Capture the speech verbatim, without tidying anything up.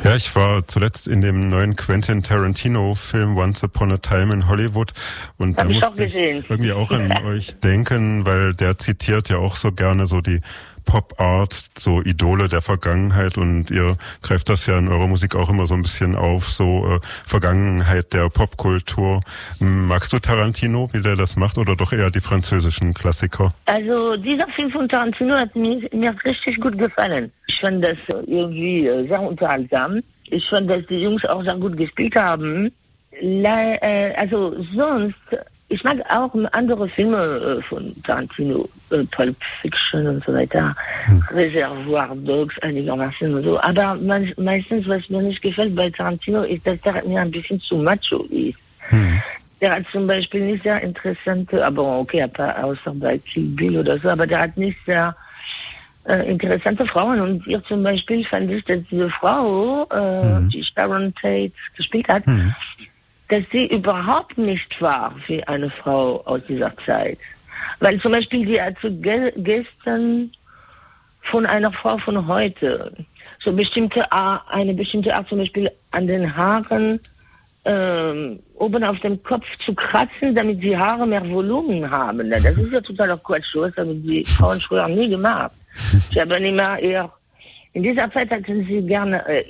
Ja, ich war zuletzt in dem neuen Quentin Tarantino-Film Once Upon a Time in Hollywood und Hab da ich auch musste ich gesehen. irgendwie auch an euch denken, weil der zitiert ja auch so gerne so die Pop-Art, so Idole der Vergangenheit und ihr greift das ja in eurer Musik auch immer so ein bisschen auf, so äh, Vergangenheit der Popkultur. Magst du Tarantino, wie der das macht, oder doch eher die französischen Klassiker? Also dieser Film von Tarantino hat mir, mir richtig gut gefallen. Ich fand das irgendwie sehr unterhaltsam. Ich fand, dass die Jungs auch sehr gut gespielt haben. La, äh, also sonst, ich mag auch andere Filme äh, von Tarantino, äh, Pulp Fiction und so weiter, hm. Reservoir Dogs einigermaßen und so. Aber man, meistens, was mir nicht gefällt bei Tarantino, ist, dass der mir ein bisschen zu macho ist. Hm. Der hat zum Beispiel nicht sehr interessante, aber okay, außer bei Kill Bill oder so, aber der hat nicht sehr äh, interessante Frauen. Und hier zum Beispiel fand ich, dass diese Frau, äh, hm. die Sharon Tate gespielt hat, hm. dass sie überhaupt nicht war wie eine Frau aus dieser Zeit. Weil zum Beispiel die hat so ge- gestern von einer Frau von heute so bestimmte Art, eine bestimmte Art zum Beispiel an den Haaren ähm, oben auf dem Kopf zu kratzen, damit die Haare mehr Volumen haben. Das ist ja totaler Quatsch. Das haben die Frauen früher nie gemacht. Sie haben immer eher, in dieser Zeit hatten sie gerne äh,